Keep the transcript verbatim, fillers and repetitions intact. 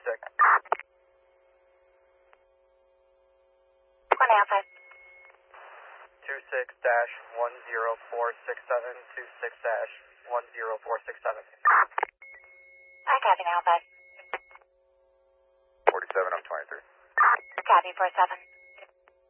six. one Alpha. two six dash one zero four six seven, two six dash one zero four six seven. I copy Alpha. forty-seven, I'm twenty-three. Copy four seven.